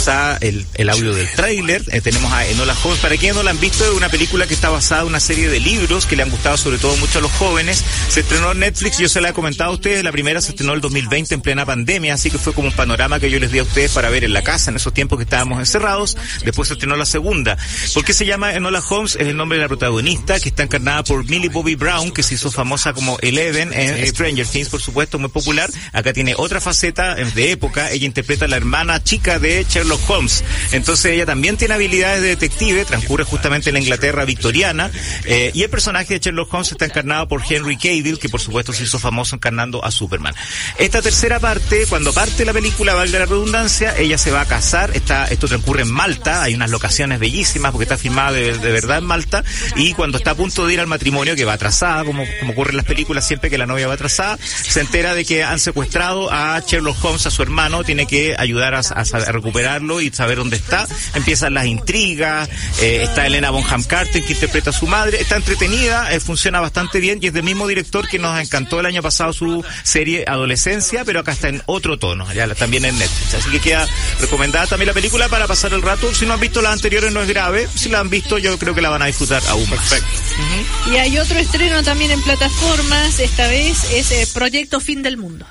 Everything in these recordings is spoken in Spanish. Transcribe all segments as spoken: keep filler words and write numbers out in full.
está el, el audio del tráiler. Eh, tenemos a Enola Holmes. Para quienes no la han visto, es una película que está basada en una serie de libros que le han gustado sobre todo mucho a los jóvenes. Se estrenó en Netflix, yo se la he comentado a ustedes, la primera se estrenó el dos mil veinte en plena pandemia, así que fue como un panorama que yo les di a ustedes para ver en la casa en esos tiempos que estábamos encerrados. Después se estrenó la segunda. ¿Por qué se llama Enola Holmes? Es el nombre de la protagonista, que está encarnada por Millie Bobby Brown, que se hizo famosa como Eleven en Stranger Things, por supuesto, muy popular. Acá tiene otra faceta de época, ella interpreta a la hermana chica de Sherlock Holmes. Entonces ella también tiene habilidades de detective, transcurre justamente en la Inglaterra victoriana, eh, y el personaje de Sherlock Holmes está encarnado por Henry Cavill, que por supuesto se hizo famoso encarnando a Superman. Esta tercera parte, cuando parte la película, valga la redundancia, ella se va a casar, está, esto transcurre en Malta, hay unas locaciones bellísimas porque está filmada de, de verdad en Malta, y cuando está a punto de ir al matrimonio, que va atrasada, como, como ocurre en las películas siempre que la novia va atrasada, se entera de que han secuestrado a Sherlock Holmes, a su hermano, tiene que ayudar a, a, a recuperarlo y saber dónde está. Empiezan las intrigas, eh, está Helena Bonham Carter, que interpreta a su madre, está entretenida, eh, funciona bastante bien, y es del mismo director que nos encantó el año pasado su serie Adolescencia, pero acá está en otro tono, ya también en Netflix, así que queda recomendada también la película para pasar el rato. Si no han visto las anteriores no es grave, si la han visto yo creo que la van a disfrutar aún más. Perfecto. Uh-huh. Y hay otro estreno también en plataformas, esta vez es eh, Proyecto Fin del Mundo.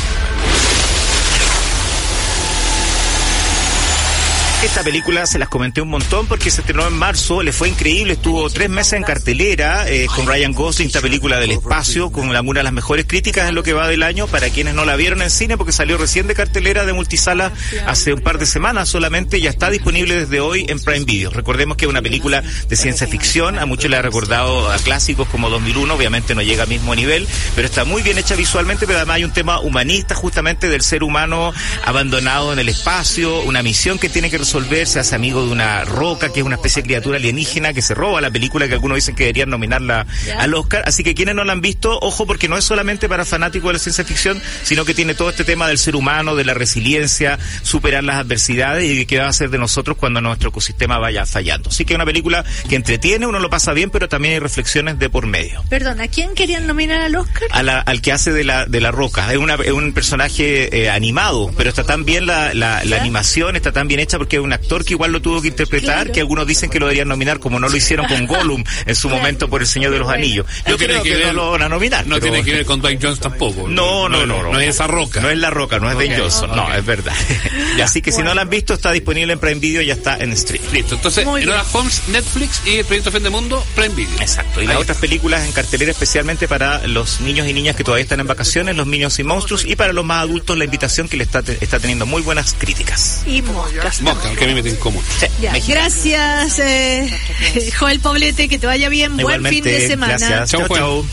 Esta película se las comenté un montón porque se estrenó en marzo, le fue increíble, estuvo tres meses en cartelera, eh, con Ryan Gosling, esta película del espacio, con alguna de las mejores críticas en lo que va del año, para quienes no la vieron en cine, porque salió recién de cartelera de multisala hace un par de semanas solamente, ya está disponible desde hoy en Prime Video. Recordemos que es una película de ciencia ficción, a muchos le ha recordado a clásicos como dos mil uno, obviamente no llega al mismo nivel, pero está muy bien hecha visualmente, pero además hay un tema humanista justamente del ser humano abandonado en el espacio, una misión que tiene que resolver, se hace amigo de una roca, que es una especie de criatura alienígena que se roba la película, que algunos dicen que deberían nominarla ¿Ya? al Oscar, así que quienes no la han visto, ojo, porque no es solamente para fanáticos de la ciencia ficción, sino que tiene todo este tema del ser humano, de la resiliencia, superar las adversidades y de qué va a hacer de nosotros cuando nuestro ecosistema vaya fallando. Así que es una película que entretiene, uno lo pasa bien, pero también hay reflexiones de por medio. Perdón, ¿a quién querían nominar al Oscar? A la, al que hace de la de la roca, es, una, es un personaje eh, animado, pero está tan bien la, la, la animación, está tan bien hecha porque es un actor que igual lo tuvo que interpretar, claro, que algunos dicen que lo deberían nominar, como no lo hicieron con Gollum en su claro. momento por El Señor de los Anillos. Yo no creo que, que ver, no lo van a nominar. No pero... tiene que ver con Dwayne Johnson tampoco. No, no, no. No, no, no es esa roca. No es la roca, no es Dwayne okay. Johnson. Okay. No, es verdad. Así que bueno, si no la han visto, está disponible en Prime Video y ya está en stream. Listo, entonces, Enola Holmes, Netflix, y el Proyecto Fin del Mundo, Prime Video. Exacto. Y ahí las otras películas en cartelera especialmente para los niños y niñas que todavía están en vacaciones, Los Minions y Monstruos, y para los más adultos, La Invitación, que le está, te, está teniendo muy buenas críticas. Y moscas. Moscas, que a mí me tienen común. Sí. Gracias, eh, Joel Poblete, que te vaya bien. Igualmente, buen fin de semana. Gracias. Chau, chau. chau.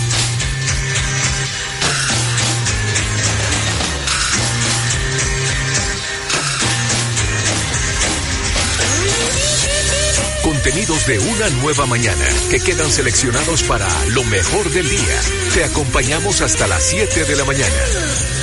Contenidos de una nueva mañana que quedan seleccionados para lo mejor del día. Te acompañamos hasta las siete de la mañana.